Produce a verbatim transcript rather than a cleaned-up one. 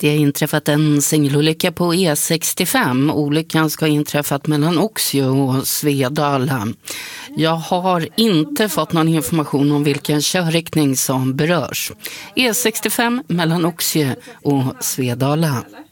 Det har inträffat en singelolycka på E sextiofem. Olyckan ska ha inträffat mellan Oxjo och Svedala. Jag har inte fått någon information om vilken körriktning som berörs. E sextiofem mellan Oxjo och Svedala.